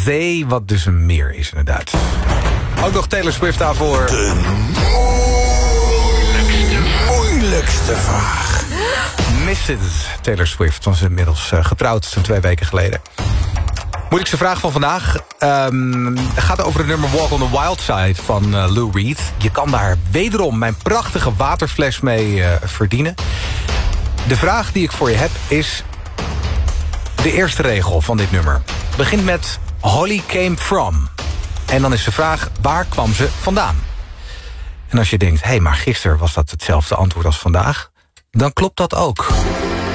Zee, wat dus een meer is inderdaad. Ook nog Taylor Swift daarvoor. De moeilijkste vraag. Mrs. Taylor Swift was inmiddels getrouwd zo'n 2 weken geleden. Moeilijkste vraag van vandaag gaat over het nummer Walk on the Wild Side van Lou Reed. Je kan daar wederom mijn prachtige waterfles mee verdienen. De vraag die ik voor je heb is de eerste regel van dit nummer. Begint met Holly came from. En dan is de vraag, waar kwam ze vandaan? En als je denkt, hé, maar gisteren was dat hetzelfde antwoord als vandaag, dan klopt dat ook.